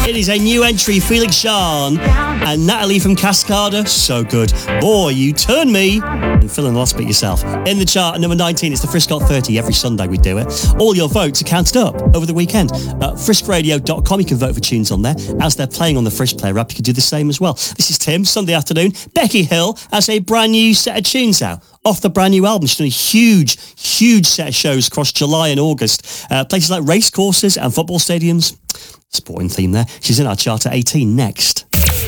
It is a new entry, Felix Jean and Natalie from Cascada. So good. Boy, you turn me. And fill in the last bit yourself. In the chart at number 19, it's the Frisk Hot 30. Every Sunday we do it. All your votes are counted up over the weekend. At friskradio.com, you can vote for tunes on there. As they're playing on the Frisk Player app, you can do the same as well. This is Tim, Sunday afternoon. Becky Hill has a brand new set of tunes out off the brand new album. She's done a huge set of shows across July and August. Places like race courses and football stadiums. Sporting theme there. She's in our chart at 18 next.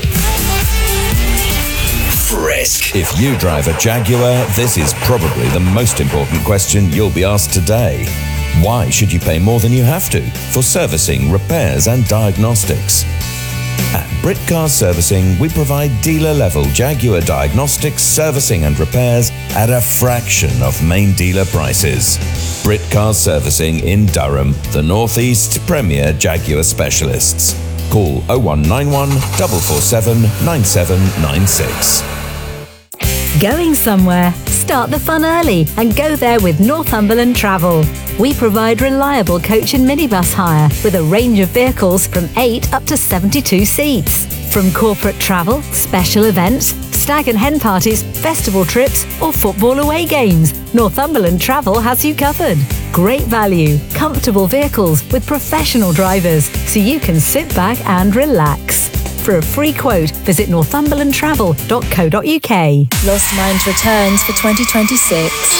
Frisk. If you drive a Jaguar, this is probably the most important question you'll be asked today. Why should you pay more than you have to for servicing, repairs and diagnostics? At Brit Car Servicing, we provide dealer-level Jaguar diagnostics, servicing and repairs at a fraction of main dealer prices. Brit Car Servicing in Durham, the North East's premier Jaguar specialists. Call 0191 447 9796. Going somewhere? Start the fun early and go there with Northumberland Travel. We provide reliable coach and minibus hire with a range of vehicles from 8 up to 72 seats. From corporate travel, special events, stag and hen parties, festival trips or football away games, Northumberland Travel has you covered. Great value, comfortable vehicles with professional drivers so you can sit back and relax. For a free quote, visit northumberlandtravel.co.uk. Lost Mines returns for 2026.